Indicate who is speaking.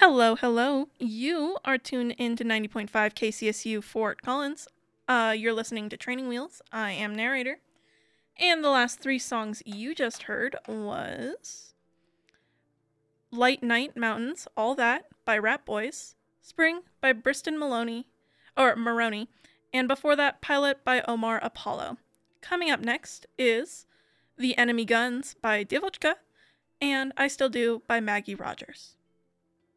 Speaker 1: Hello, hello. You are tuned into 90.5 KCSU Fort Collins. You're listening to Training Wheels. I am narrator. And the last three songs you just heard was Light Night Mountains, All That by Rat Boys, Spring by Briston Maroney, and before that, Pilot by Omar Apollo. Coming up next is The Enemy Guns by Divochka and I Still Do by Maggie Rogers.